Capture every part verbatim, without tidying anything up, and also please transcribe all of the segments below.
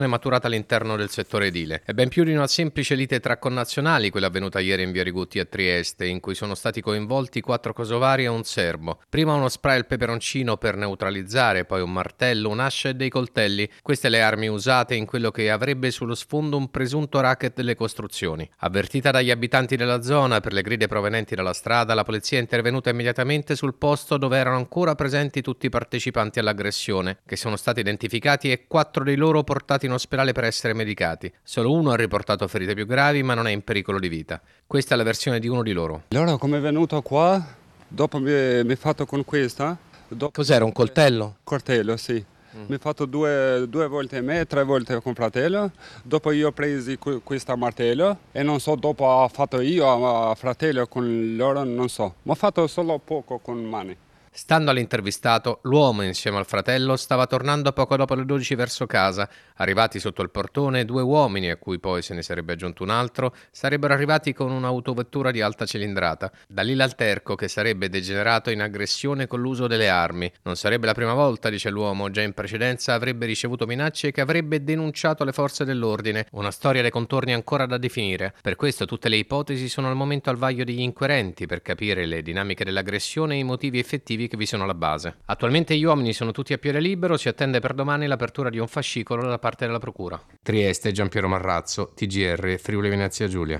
è maturata all'interno del settore edile. È ben più di una semplice lite tra connazionali quella avvenuta ieri in via Rigutti a Trieste, in cui sono stati coinvolti quattro kosovari e un serbo. Prima uno spray al peperoncino per neutralizzare, poi un martello, un'ascia e dei coltelli. Queste le armi usate in quello che avrebbe sullo sfondo un presunto racket delle costruzioni. Avvertita dagli abitanti della zona per le grida provenienti dalla strada, la polizia è intervenuta immediatamente sul posto dove erano ancora presenti tutti i partecipanti all'aggressione, che sono stati identificati e quattro dei loro portati in ospedale per essere medicati. Solo uno ha riportato ferite più gravi, ma non è in pericolo di vita. Questa è la versione di uno di loro. Allora, come è venuto qua? Dopo mi mi fatto con questa? Dopo Cos'era, un coltello? coltello, sì. Mm. Mi ha fatto due, due volte a me, tre volte con fratello. Dopo io ho preso que- questo martello e non so, dopo ho fatto io a fratello con loro, non so. Ma ho fatto solo poco con mani. Stando all'intervistato, l'uomo insieme al fratello stava tornando poco dopo le dodici verso casa. Arrivati sotto il portone, due uomini, a cui poi se ne sarebbe aggiunto un altro, sarebbero arrivati con un'autovettura di alta cilindrata. Da lì l'alterco, che sarebbe degenerato in aggressione con l'uso delle armi. Non sarebbe la prima volta, dice l'uomo, già in precedenza avrebbe ricevuto minacce e che avrebbe denunciato le forze dell'ordine. Una storia dai contorni ancora da definire. Per questo tutte le ipotesi sono al momento al vaglio degli inquirenti per capire le dinamiche dell'aggressione e i motivi effettivi che vi sono alla base. Attualmente gli uomini sono tutti a piede libero, si attende per domani l'apertura di un fascicolo da parte della procura. Trieste, Giampiero Marrazzo, T G R, Friuli Venezia Giulia.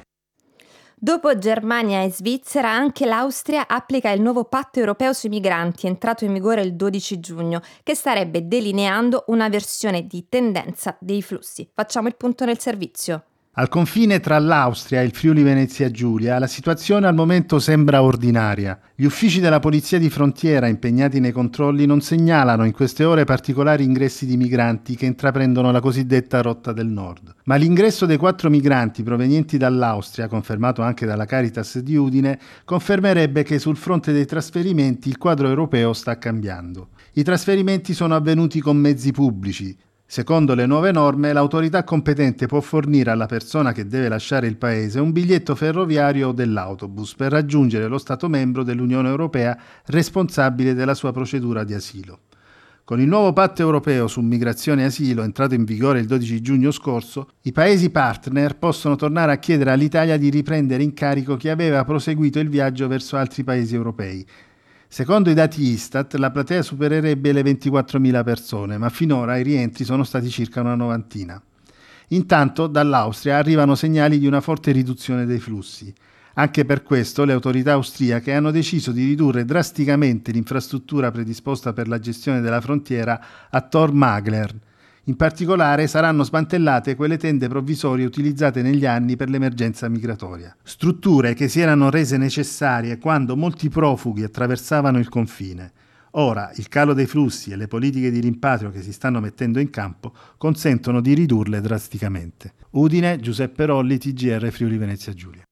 Dopo Germania e Svizzera, anche l'Austria applica il nuovo patto europeo sui migranti, entrato in vigore il dodici giugno, che starebbe delineando una versione di tendenza dei flussi. Facciamo il punto nel servizio. Al confine tra l'Austria e il Friuli Venezia Giulia, la situazione al momento sembra ordinaria. Gli uffici della Polizia di Frontiera impegnati nei controlli non segnalano in queste ore particolari ingressi di migranti che intraprendono la cosiddetta rotta del nord. Ma l'ingresso dei quattro migranti provenienti dall'Austria, confermato anche dalla Caritas di Udine, confermerebbe che sul fronte dei trasferimenti il quadro europeo sta cambiando. I trasferimenti sono avvenuti con mezzi pubblici. Secondo le nuove norme, l'autorità competente può fornire alla persona che deve lasciare il paese un biglietto ferroviario o dell'autobus per raggiungere lo Stato membro dell'Unione Europea responsabile della sua procedura di asilo. Con il nuovo patto europeo su migrazione e asilo, entrato in vigore il dodici giugno scorso, i Paesi partner possono tornare a chiedere all'Italia di riprendere in carico chi aveva proseguito il viaggio verso altri Paesi europei. Secondo i dati Istat, la platea supererebbe le ventiquattromila persone, ma finora i rientri sono stati circa una novantina. Intanto, dall'Austria arrivano segnali di una forte riduzione dei flussi. Anche per questo le autorità austriache hanno deciso di ridurre drasticamente l'infrastruttura predisposta per la gestione della frontiera a Tor Magler. In particolare saranno smantellate quelle tende provvisorie utilizzate negli anni per l'emergenza migratoria. Strutture che si erano rese necessarie quando molti profughi attraversavano il confine. Ora il calo dei flussi e le politiche di rimpatrio che si stanno mettendo in campo consentono di ridurle drasticamente. Udine, Giuseppe Rolli, T G R Friuli Venezia Giulia.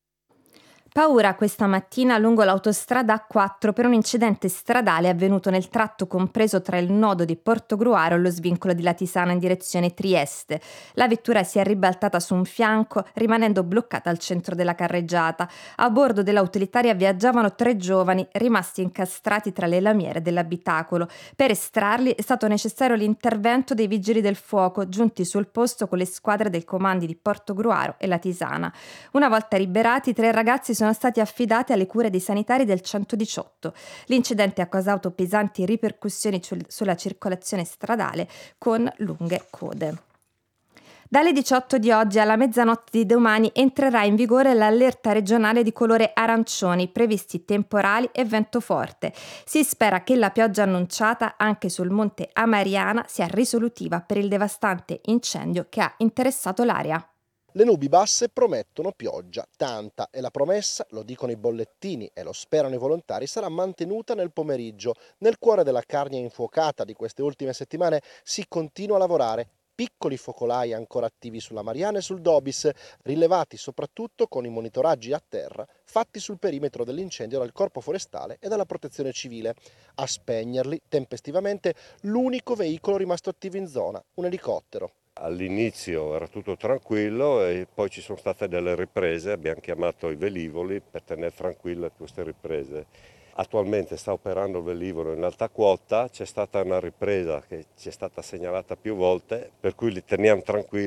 Paura questa mattina lungo l'autostrada A quattro per un incidente stradale avvenuto nel tratto compreso tra il nodo di Portogruaro e lo svincolo di Latisana in direzione Trieste. La vettura si è ribaltata su un fianco, rimanendo bloccata al centro della carreggiata. A bordo dell'autilitaria viaggiavano tre giovani rimasti incastrati tra le lamiere dell'abitacolo. Per estrarli è stato necessario l'intervento dei vigili del fuoco, giunti sul posto con le squadre dei comandi di Portogruaro e Latisana. Una volta liberati, i tre ragazzi sono stati affidati alle cure dei sanitari del centodiciotto. L'incidente ha causato pesanti ripercussioni sulla circolazione stradale con lunghe code. Dalle diciotto di oggi alla mezzanotte di domani entrerà in vigore l'allerta regionale di colore arancioni, previsti temporali e vento forte. Si spera che la pioggia annunciata anche sul monte Amariana sia risolutiva per il devastante incendio che ha interessato l'area. Le nubi basse promettono pioggia, tanta, e la promessa, lo dicono i bollettini e lo sperano i volontari, sarà mantenuta nel pomeriggio. Nel cuore della carnia infuocata di queste ultime settimane si continua a lavorare. Piccoli focolai ancora attivi sulla Mariana e sul Dobis, rilevati soprattutto con i monitoraggi a terra fatti sul perimetro dell'incendio dal Corpo Forestale e dalla Protezione Civile. A spegnerli tempestivamente l'unico veicolo rimasto attivo in zona, un elicottero. All'inizio era tutto tranquillo e poi ci sono state delle riprese, abbiamo chiamato i velivoli per tenere tranquille queste riprese. Attualmente sta operando il velivolo in alta quota, c'è stata una ripresa che ci è stata segnalata più volte, per cui li teniamo tranquilli.